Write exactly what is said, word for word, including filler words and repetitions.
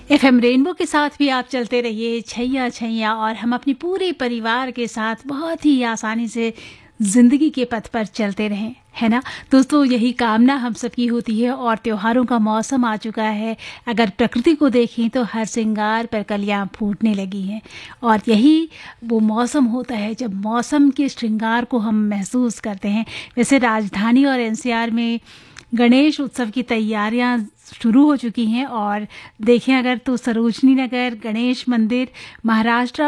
FM rainbow के साथ भी आप चलते रहिए छैया छैया और हम अपने पूरे परिवार के साथ बहुत ही आसानी से ज़िंदगी के पथ पर चलते रहें, है ना। दोस्तों, यही कामना हम सबकी होती है और त्योहारों का मौसम आ चुका है। अगर प्रकृति को देखें तो हर श्रृंगार पर कलियां फूटने लगी हैं और यही वो मौसम होता है जब मौसम के श्रृंगार को हम महसूस करते हैं। वैसे राजधानी और एनसीआर में गणेश उत्सव की तैयारियां शुरू हो चुकी हैं और देखें अगर तो सरोजनी नगर गणेश मंदिर, महाराष्ट्र